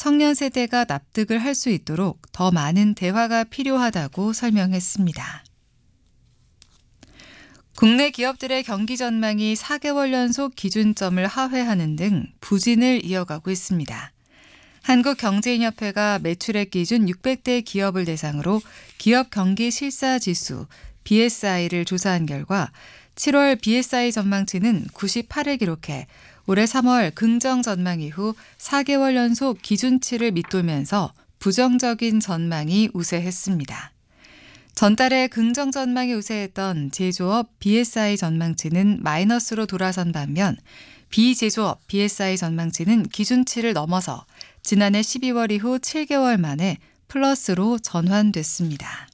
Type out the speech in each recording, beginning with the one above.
청년 세대가 납득을 할 수 있도록 더 많은 대화가 필요하다고 설명했습니다. 국내 기업들의 경기 전망이 4개월 연속 기준점을 하회하는 등 부진을 이어가고 있습니다. 한국경제인협회가 매출액 기준 600대 기업을 대상으로 기업 경기 실사 지수 BSI를 조사한 결과 7월 BSI 전망치는 98을 기록해 올해 3월 긍정 전망 이후 4개월 연속 기준치를 밑돌면서 부정적인 전망이 우세했습니다. 전달에 긍정 전망이 우세했던 제조업 BSI 전망치는 마이너스로 돌아선 반면 비제조업 BSI 전망치는 기준치를 넘어서 지난해 12월 이후 7개월 만에 플러스로 전환됐습니다.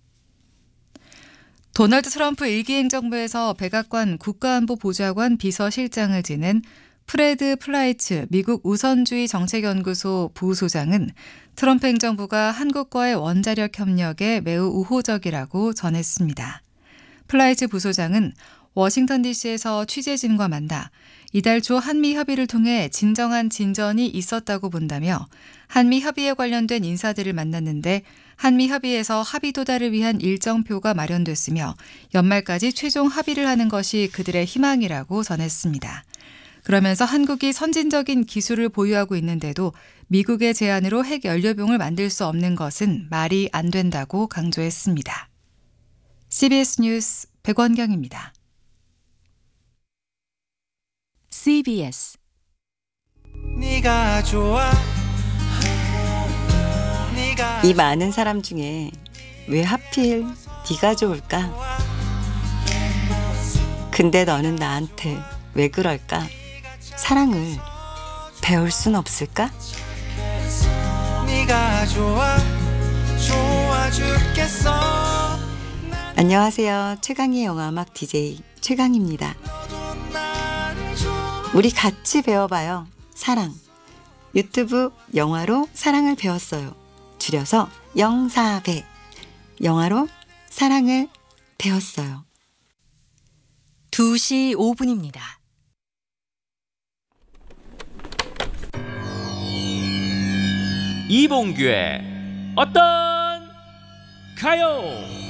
도널드 트럼프 일기 행정부에서 백악관 국가안보보좌관 비서실장을 지낸 프레드 플라이츠 미국 우선주의 정책연구소 부소장은 트럼프 행정부가 한국과의 원자력 협력에 매우 우호적이라고 전했습니다. 플라이츠 부소장은 워싱턴 DC에서 취재진과 만나 이달 초 한미 협의를 통해 진정한 진전이 있었다고 본다며 한미 협의에 관련된 인사들을 만났는데 한미 협의에서 합의 도달을 위한 일정표가 마련됐으며 연말까지 최종 합의를 하는 것이 그들의 희망이라고 전했습니다. 그러면서 한국이 선진적인 기술을 보유하고 있는데도 미국의 제안으로 핵 연료병을 만들 수 없는 것은 말이 안 된다고 강조했습니다. CBS 뉴스 백원경입니다. CBS 네가 좋아. 이 많은 사람 중에 왜 하필 네가 좋을까? 근데 너는 나한테 왜 그럴까? 사랑을 배울 순 없을까? 네가 좋아. 좋아 죽겠어. 안녕하세요. 최강의 영화음악 DJ 최강입니다. 우리 같이 배워봐요. 사랑. 유튜브 영화로 사랑을 배웠어요. 줄여서 영사배. 영화로 사랑을 배웠어요. 2시 5분입니다. 이봉규의 어떤 가요?